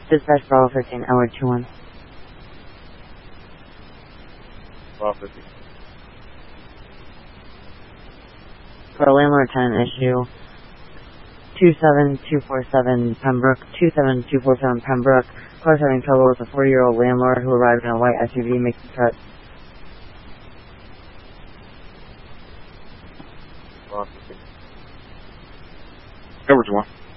Dispatch Bravo 15, hour 21. Bravo 15. For a landlord tenant issue, 27247 Pembroke, 27247 Pembroke. Car's having trouble with a 40-year-old landlord who arrived in a white SUV making threats. Bravo 15. Coverage 1.